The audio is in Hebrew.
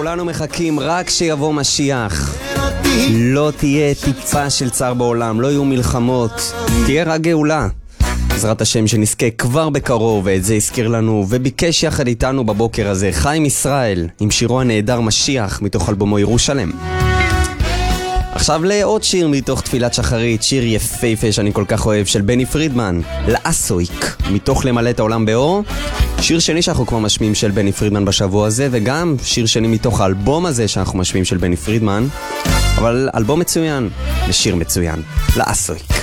כולנו מחכים רק שיבוא משיח. לא תהיה טיפה של צער בעולם, לא יהיו מלחמות, תהיה רק גאולה. בעזרת השם שנזכה כבר בקרוב, ואת זה הזכיר לנו וביקש יחד איתנו בבוקר הזה חיים ישראל עם שירו הנהדר משיח מתוך אלבומו ירושלם. עכשיו לעוד שיר מתוך תפילת שחרית, שיר יפהפה שאני כל כך אוהב של בני פרידמן, לאסויק, מתוך למלא את העולם באור. שיר שני שאנחנו כבר משמיעים של בני פרידמן בשבוע הזה, וגם שיר שני מתוך האלבום הזה שאנחנו משמיעים של בני פרידמן, אבל אלבום מצוין ושיר מצוין, לאסויק.